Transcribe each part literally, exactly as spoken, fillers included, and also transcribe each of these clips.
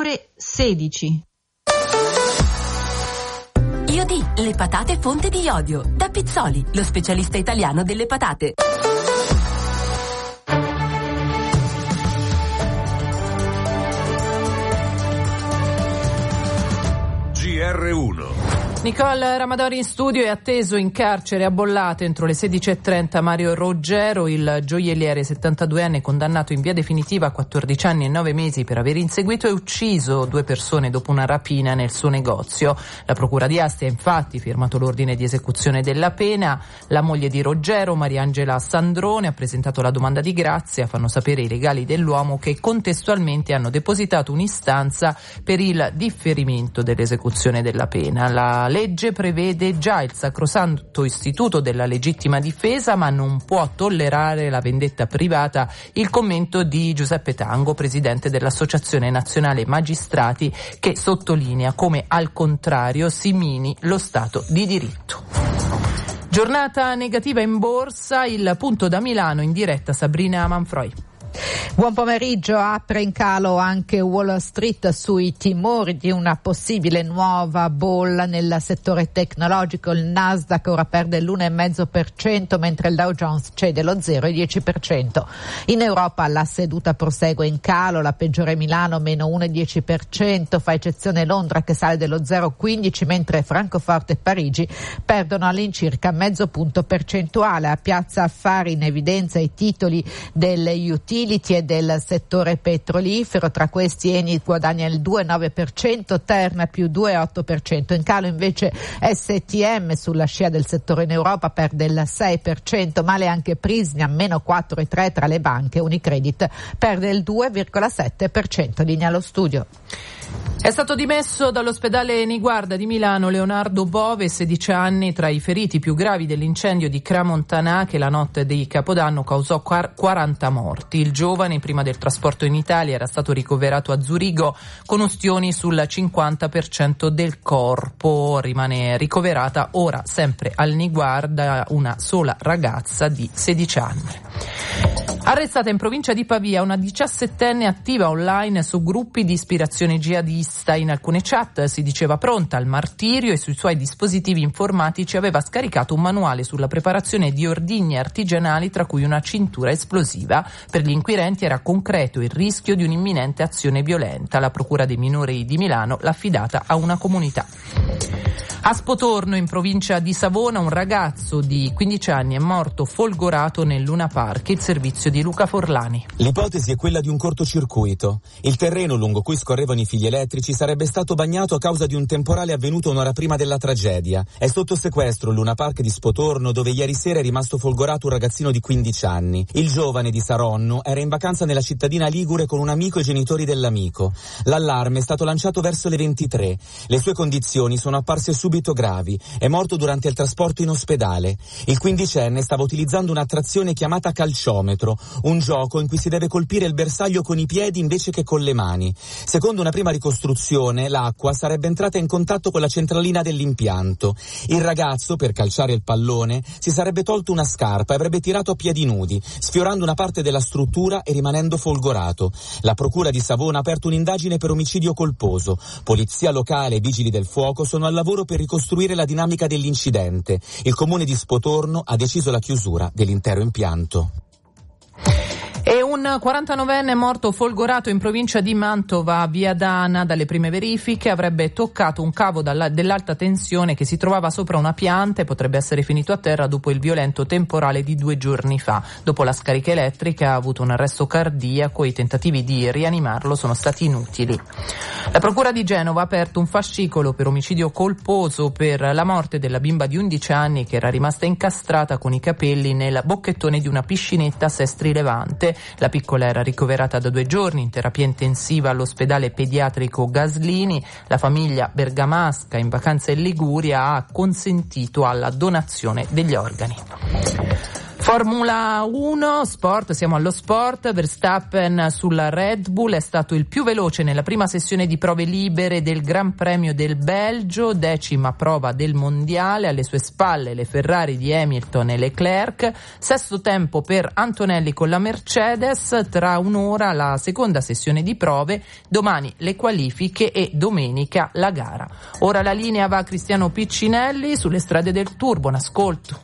ore sedici. Iodi, le patate fonte di iodio. Da Pizzoli, lo specialista italiano delle patate. G R uno. Nicole Ramadori in studio. È atteso in carcere a Bollate entro le sedici e trenta Mario Roggero, il gioielliere settantaduenne condannato in via definitiva a quattordici anni e nove mesi per aver inseguito e ucciso due persone dopo una rapina nel suo negozio. La procura di Asti ha infatti firmato l'ordine di esecuzione della pena. La moglie di Roggero, Mariangela Sandrone, ha presentato la domanda di grazia. Fanno sapere i legali dell'uomo che contestualmente hanno depositato un'istanza per il differimento dell'esecuzione della pena. La legge prevede già il sacrosanto istituto della legittima difesa, ma non può tollerare la vendetta privata. Il commento di Giuseppe Tango, presidente dell'Associazione Nazionale Magistrati, che sottolinea come al contrario si mini lo Stato di diritto. Giornata negativa in borsa, il punto da Milano in diretta Sabrina Manfroi. Buon pomeriggio. Apre in calo anche Wall Street sui timori di una possibile nuova bolla nel settore tecnologico. Il Nasdaq ora perde l'uno virgola cinque per cento mentre il Dow Jones cede lo zero virgola dieci per cento. In Europa la seduta prosegue in calo, la peggiore Milano meno uno virgola dieci per cento, fa eccezione Londra che sale dello zero virgola quindici mentre Francoforte e Parigi perdono all'incirca mezzo punto percentuale. A Piazza Affari in evidenza i titoli delle utility e del settore petrolifero, tra questi Eni guadagna il due virgola nove per cento, Terna più due virgola otto per cento. In calo invece S T M sulla scia del settore in Europa perde il sei per cento, male anche Prisnia meno quattro virgola tre per cento tra le banche, Unicredit perde il due virgola sette per cento. Linea allo studio. È stato dimesso dall'ospedale Niguarda di Milano Leonardo Bove, sedici anni, tra i feriti più gravi dell'incendio di Cramontanà che la notte di Capodanno causò quaranta morti. Il giovane, prima del trasporto in Italia, era stato ricoverato a Zurigo con ustioni sul cinquanta per cento del corpo. Rimane ricoverata ora sempre al Niguarda una sola ragazza di sedici anni. Arrestata in provincia di Pavia una diciassettenne attiva online su gruppi di ispirazione jihadista. In alcune chat si diceva pronta al martirio e sui suoi dispositivi informatici aveva scaricato un manuale sulla preparazione di ordigni artigianali, tra cui una cintura esplosiva. Per gli inquirenti era concreto il rischio di un'imminente azione violenta. La Procura dei minori di Milano l'ha affidata a una comunità. A Spotorno, in provincia di Savona, un ragazzo di quindici anni è morto folgorato nel Luna Park. Il servizio di Luca Forlani. L'ipotesi è quella di un cortocircuito. Il terreno lungo cui scorrevano i fili elettrici sarebbe stato bagnato a causa di un temporale avvenuto un'ora prima della tragedia. È sotto sequestro il Luna Park di Spotorno, dove ieri sera è rimasto folgorato un ragazzino di quindici anni. Il giovane di Saronno era in vacanza nella cittadina ligure con un amico e i genitori dell'amico. L'allarme è stato lanciato verso le ventitré. Le sue condizioni sono apparse subito gravi. È morto durante il trasporto in ospedale. Il quindicenne stava utilizzando un'attrazione chiamata calciometro, un gioco in cui si deve colpire il bersaglio con i piedi invece che con le mani. Secondo una prima ricostruzione, l'acqua sarebbe entrata in contatto con la centralina dell'impianto. Il ragazzo, per calciare il pallone, si sarebbe tolto una scarpa e avrebbe tirato a piedi nudi, sfiorando una parte della struttura e rimanendo folgorato. La Procura di Savona ha aperto un'indagine per omicidio colposo. Polizia locale e vigili del fuoco sono al lavoro per ricostruire la dinamica dell'incidente. Il comune di Spotorno ha deciso la chiusura dell'intero impianto. E un quarantanovenne morto folgorato in provincia di Mantova, via Dana. Dalle prime verifiche avrebbe toccato un cavo dalla, dell'alta tensione che si trovava sopra una pianta e potrebbe essere finito a terra dopo il violento temporale di due giorni fa. Dopo la scarica elettrica ha avuto un arresto cardiaco e i tentativi di rianimarlo sono stati inutili. La Procura di Genova ha aperto un fascicolo per omicidio colposo per la morte della bimba di undici anni che era rimasta incastrata con i capelli nel bocchettone di una piscinetta a Sestri Levante. La piccola era ricoverata da due giorni in terapia intensiva all'ospedale pediatrico Gaslini. La famiglia bergamasca in vacanza in Liguria ha consentito alla donazione degli organi. Formula uno, sport, siamo allo sport. Verstappen sulla Red Bull è stato il più veloce nella prima sessione di prove libere del Gran Premio del Belgio, decima prova del mondiale, alle sue spalle le Ferrari di Hamilton e Leclerc, sesto tempo per Antonelli con la Mercedes, tra un'ora la seconda sessione di prove, domani le qualifiche e domenica la gara. Ora la linea va a Cristiano Piccinelli sulle strade del Tour, buon ascolto.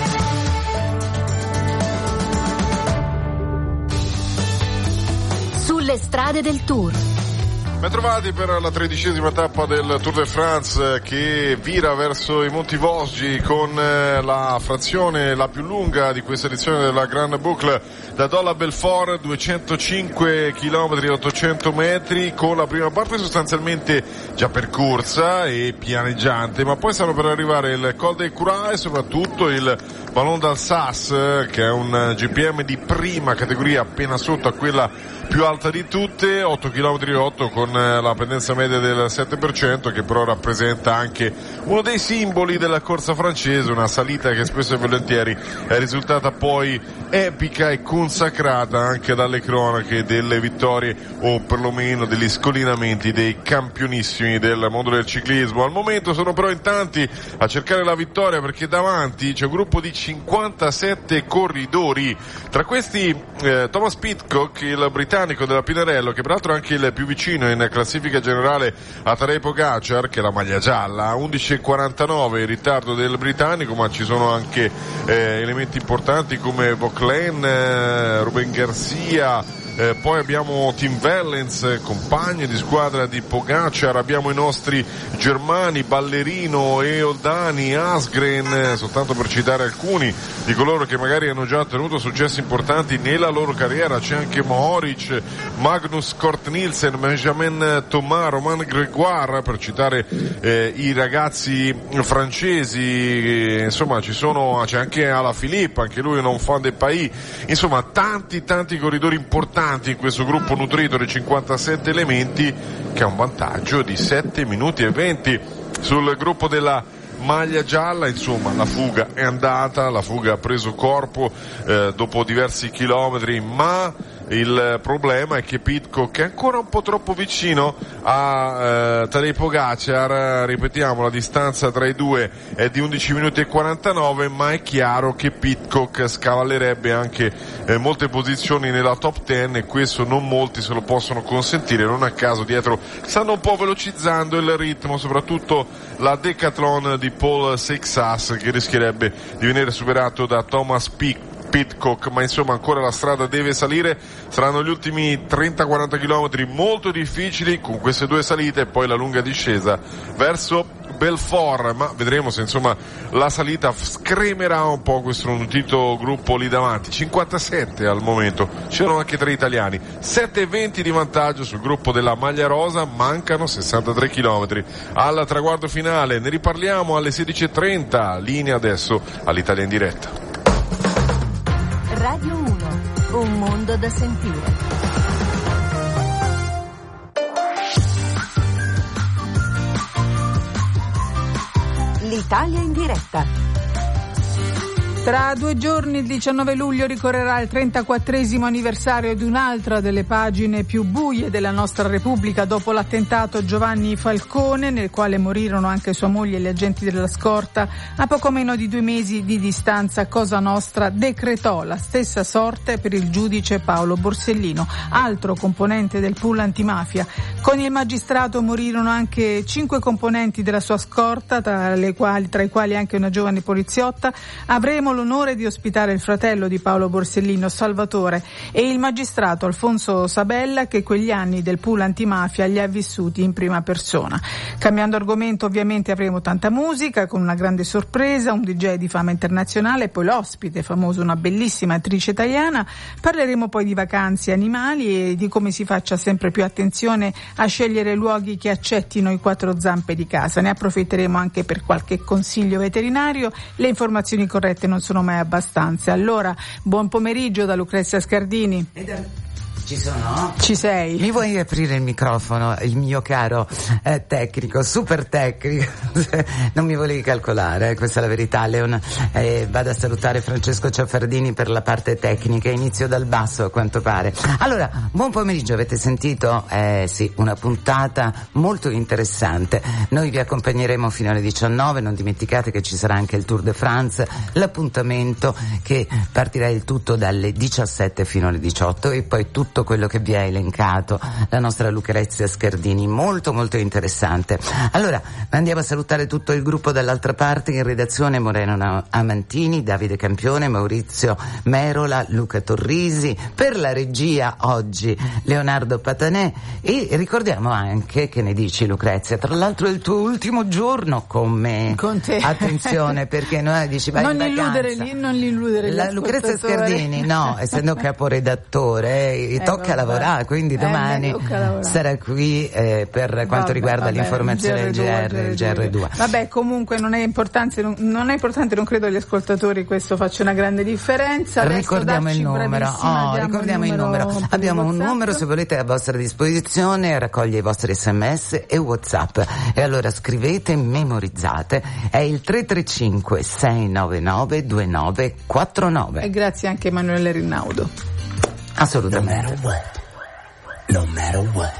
Sulle strade del Tour. Bentrovati per la tredicesima tappa del Tour de France che vira verso i Monti Vosgi con la frazione la più lunga di questa edizione della Grande Boucle da Dole a Belfort, duecentocinque chilometri e ottocento metri, con la prima parte sostanzialmente già percorsa e pianeggiante, ma poi stanno per arrivare il Col del Curat e soprattutto il Ballon d'Alsace, che è un G P M di prima categoria appena sotto a quella più alta di tutte, otto virgola otto chilometri con la pendenza media del sette per cento, che però rappresenta anche uno dei simboli della corsa francese, una salita che spesso e volentieri è risultata poi epica e consacrata anche dalle cronache delle vittorie o perlomeno degli scollinamenti dei campionissimi del mondo del ciclismo. Al momento sono però in tanti a cercare la vittoria, perché davanti c'è un gruppo di cinquantasette corridori, tra questi eh, Thomas Pidcock, il britannico della Pinarello, che peraltro è anche il più vicino in classifica generale a Tadej Pogacar, che è la maglia gialla, undici e quarantanove in ritardo del britannico, ma ci sono anche eh, elementi importanti come Vauclain, eh, Ruben Garcia. Eh, poi abbiamo Tim Wellens, compagno di squadra di Pogacar, abbiamo i nostri germani Ballerino e Oldani, Asgren, eh, soltanto per citare alcuni di coloro che magari hanno già ottenuto successi importanti nella loro carriera. C'è anche Mohoric, Magnus Cort Nielsen, Benjamin Thomas, Romain Grégoire, per citare eh, i ragazzi francesi. Eh, insomma ci sono, c'è anche Alaphilippe, anche lui è un fan del Pays. Insomma tanti tanti corridori importanti in questo gruppo nutrito di cinquantasette elementi, che ha un vantaggio di sette minuti e venti sul gruppo della maglia gialla. Insomma la fuga è andata, la fuga ha preso corpo eh, dopo diversi chilometri, ma il problema è che Pidcock è ancora un po' troppo vicino a eh, Tadej Pogacar. Ripetiamo, la distanza tra i due è di undici minuti e quarantanove, ma è chiaro che Pidcock scavallerebbe anche eh, molte posizioni nella top dieci, e questo non molti se lo possono consentire. Non a caso dietro stanno un po' velocizzando il ritmo, soprattutto la Decathlon di Paul Seixas, che rischierebbe di venire superato da Thomas Pidcock. Pidcock, ma insomma ancora la strada deve salire. Saranno gli ultimi trenta quaranta chilometri molto difficili, con queste due salite e poi la lunga discesa verso Belfort, ma vedremo se insomma la salita scremerà un po' questo nutrito gruppo lì davanti. cinquantasette al momento, c'erano anche tre italiani, sette e venti di vantaggio sul gruppo della maglia rosa, mancano sessantatré chilometri al traguardo finale. Ne riparliamo alle sedici e trenta, linea adesso all'Italia in diretta. Radio uno, un mondo da sentire. L'Italia in diretta. Tra due giorni, il diciannove luglio, ricorrerà il trentaquattresimo anniversario di un'altra delle pagine più buie della nostra Repubblica dopo l'attentato Giovanni Falcone, nel quale morirono anche sua moglie e gli agenti della scorta. A poco meno di due mesi di distanza, Cosa Nostra decretò la stessa sorte per il giudice Paolo Borsellino, altro componente del pool antimafia. Con il magistrato morirono anche cinque componenti della sua scorta, tra, le quali, tra i quali anche una giovane poliziotta. Avremo l'onore di ospitare il fratello di Paolo Borsellino, Salvatore, e il magistrato Alfonso Sabella, che quegli anni del pool antimafia li ha vissuti in prima persona. Cambiando argomento, ovviamente avremo tanta musica, con una grande sorpresa, un D J di fama internazionale, poi l'ospite famoso, una bellissima attrice italiana. Parleremo poi di vacanze e animali e di come si faccia sempre più attenzione a scegliere luoghi che accettino i quattro zampe di casa. Ne approfitteremo anche per qualche consiglio veterinario. Le informazioni corrette non sono mai abbastanza. Allora, buon pomeriggio da Lucrezia Scardini. E da, Ci sono? Ci sei. Mi vuoi aprire il microfono, il mio caro eh, tecnico, super tecnico? Non mi volevi calcolare, eh, questa è la verità, Leon. Eh, vado a salutare Francesco Ciaffardini per la parte tecnica, inizio dal basso a quanto pare. Allora, buon pomeriggio, avete sentito? Eh sì, una puntata molto interessante. Noi vi accompagneremo fino alle diciannove, non dimenticate che ci sarà anche il Tour de France, l'appuntamento che partirà il tutto dalle diciassette fino alle diciotto e poi tutto quello che vi ha elencato la nostra Lucrezia Scardini, molto molto interessante. Allora andiamo a salutare tutto il gruppo dall'altra parte, in redazione Moreno Amantini, Davide Campione, Maurizio Merola, Luca Torrisi, per la regia oggi Leonardo Patanè. E ricordiamo anche, che ne dici Lucrezia, tra l'altro è il tuo ultimo giorno con me, con te, attenzione, perché noi dici vai non in illudere lì, non illudere la Lucrezia Scardini, no, essendo caporedattore eh, eh, tocca vabbè. lavorare, quindi domani eh, sarà qui eh, per quanto vabbè, riguarda vabbè, l'informazione del G R, il G R due. Vabbè, comunque non è importante, non, non è importante, non credo agli ascoltatori questo faccia una grande differenza. Adesso ricordiamo il numero, oh, ricordiamo il numero, il numero. Abbiamo un numero, se volete, a vostra disposizione, raccoglie i vostri sms e WhatsApp, e allora scrivete, memorizzate, è il tre tre cinque sei nove nove due nove quattro nove. E grazie anche a Emanuele Rinaudo. Assolutamente. No matter what, no matter what,